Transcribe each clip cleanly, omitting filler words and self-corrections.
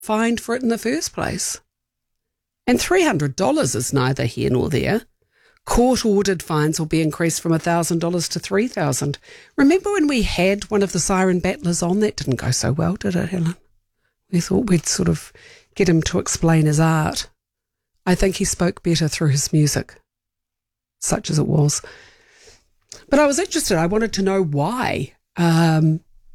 fined for it in the first place. And $300 is neither here nor there. Court-ordered fines will be increased from $1,000 to $3,000. Remember when we had one of the siren battlers on? That didn't go so well, did it, Helen? We thought we'd sort of get him to explain his art. I think he spoke better through his music, such as it was. But I was interested. I wanted to know why. I'm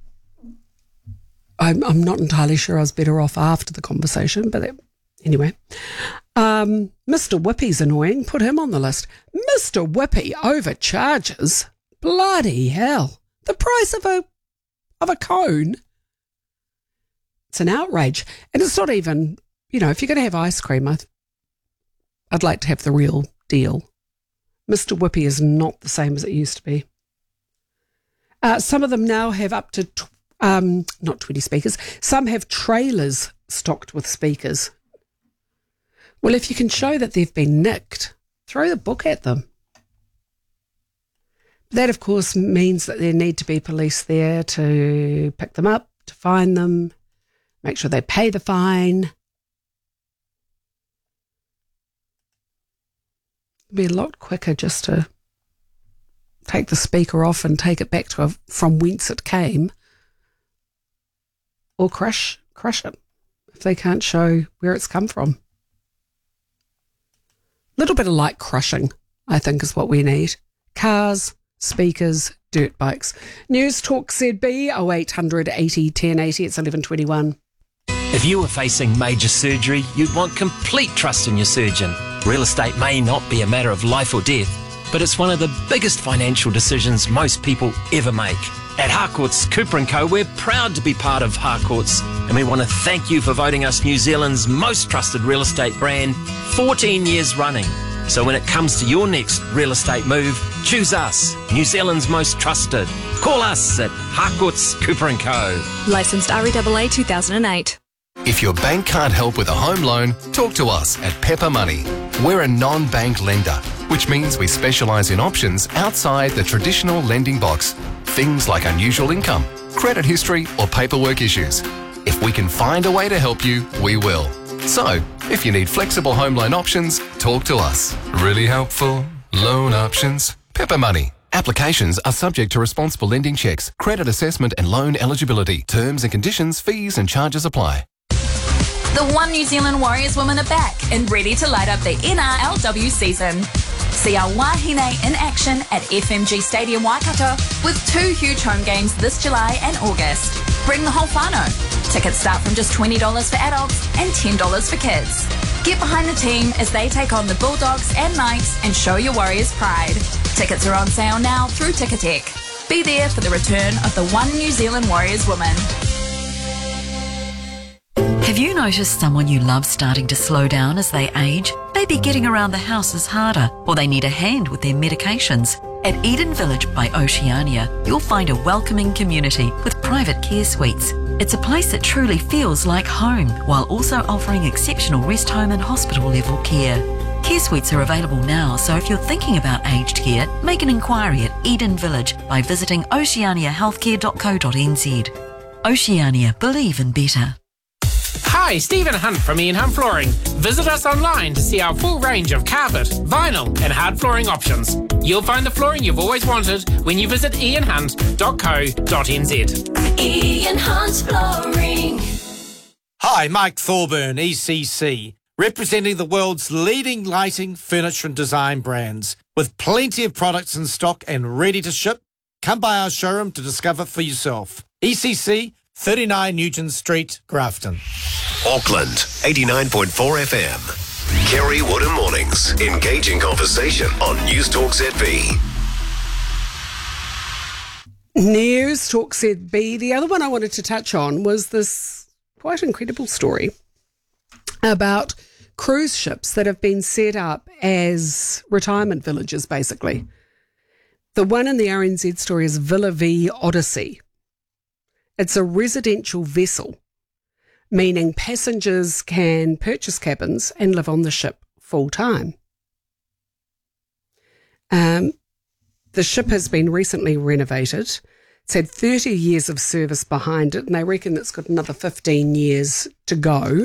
not entirely sure. I was better off after the conversation, but anyway. Mr. Whippy's annoying. Put him on the list. Mr. Whippy overcharges. Bloody hell. The price of a cone. It's an outrage. And it's not even, if you're going to have ice cream, I'd like to have the real deal. Mr. Whippy is not the same as it used to be. Some of them now have up to, not 20 speakers, some have trailers stocked with speakers. Well, if you can show that they've been nicked, throw the book at them. That, of course, means that there need to be police there to pick them up, to find them, make sure they pay the fine. It'd be a lot quicker just to take the speaker off and take it back to from whence it came, or crush it if they can't show where it's come from. A little bit of light crushing, I think, is what we need. Cars, speakers, dirt bikes. News Talk ZB 0800 80 1080. It's 11:21. If you were facing major surgery, you'd want complete trust in your surgeon. Real estate may not be a matter of life or death, but it's one of the biggest financial decisions most people ever make. At Harcourts Cooper & Co, we're proud to be part of Harcourts, and we want to thank you for voting us New Zealand's most trusted real estate brand 14 years running. So when it comes to your next real estate move, choose us, New Zealand's most trusted. Call us at Harcourts Cooper & Co. Licensed REAA 2008. If your bank can't help with a home loan, talk to us at Pepper Money. We're a non-bank lender, which means we specialise in options outside the traditional lending box. Things like unusual income, credit history or paperwork issues. If we can find a way to help you, we will. So, if you need flexible home loan options, talk to us. Really helpful loan options. Pepper Money. Applications are subject to responsible lending checks, credit assessment and loan eligibility. Terms and conditions, fees and charges apply. The One New Zealand Warriors women are back and ready to light up the NRLW season. See our wahine in action at FMG Stadium Waikato with 2 huge home games this July and August. Bring the whole whānau. Tickets start from just $20 for adults and $10 for kids. Get behind the team as they take on the Bulldogs and Knights and show your Warriors pride. Tickets are on sale now through Ticketek. Be there for the return of the One New Zealand Warriors women. Have you noticed someone you love starting to slow down as they age? Maybe getting around the house is harder, or they need a hand with their medications. At Eden Village by Oceania, you'll find a welcoming community with private care suites. It's a place that truly feels like home, while also offering exceptional rest home and hospital level care. Care suites are available now, so if you're thinking about aged care, make an inquiry at Eden Village by visiting oceaniahealthcare.co.nz. Oceania, believe in better. Hi, Stephen Hunt from Ian Hunt Flooring. Visit us online to see our full range of carpet, vinyl and hard flooring options. You'll find the flooring you've always wanted when you visit ianhunt.co.nz. Ian Hunt Flooring. Hi, Mike Thorburn, ECC, representing the world's leading lighting, furniture and design brands. With plenty of products in stock and ready to ship, come by our showroom to discover for yourself. ECC, 39 Nugent Street, Grafton. Auckland, 89.4 FM. Kerry Woodham Mornings. Engaging conversation on News Talk ZB. News Talk ZB. The other one I wanted to touch on was this quite incredible story about cruise ships that have been set up as retirement villages, basically. The one in the RNZ story is Villa V Odyssey. It's a residential vessel, meaning passengers can purchase cabins and live on the ship full time. The ship has been recently renovated It's had 30 years of service behind it, and they reckon it's got another 15 years to go.